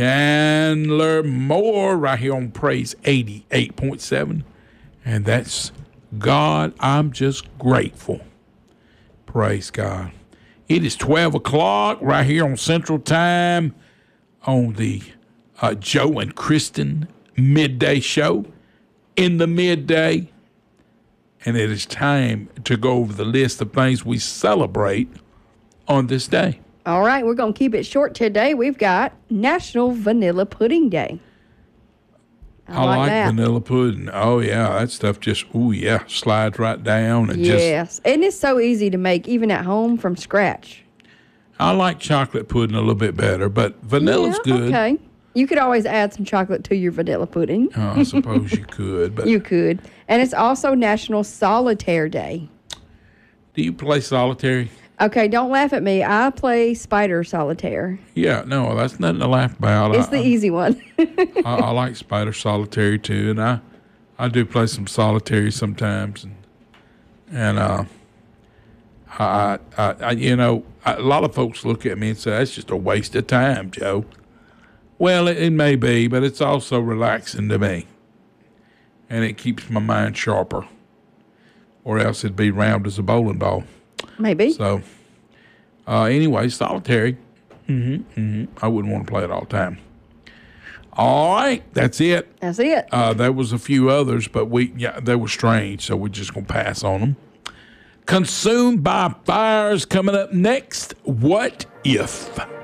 Chandler Moore right here on Praise 88.7. And that's God, I'm just grateful. Praise God. It is 12 o'clock right here on Central Time on the Joe and Kristen midday show in the midday. And it is time to go over the list of things we celebrate on this day. All right, we're going to keep it short today. We've got National Vanilla Pudding Day. I like vanilla pudding. Oh, yeah, that stuff just, slides right down. And and it's so easy to make, even at home from scratch. I like chocolate pudding a little bit better, but vanilla's good. Okay. You could always add some chocolate to your vanilla pudding. Oh, I suppose you could. But you could. And it's also National Solitaire Day. Do you play solitaire? Okay, don't laugh at me. I play Spider Solitaire. Yeah, no, that's nothing to laugh about. It's the easy one. I like Spider Solitaire too, and I do play some solitaire sometimes, and a lot of folks look at me and say that's just a waste of time, Joe. Well, it may be, but it's also relaxing to me, and it keeps my mind sharper, or else it'd be round as a bowling ball. Maybe. So, anyway, solitary. I wouldn't want to play it all the time. All right, that's it. That's it. There was a few others, but they were strange, so we're just going to pass on them. Consumed by Fires coming up next. What if?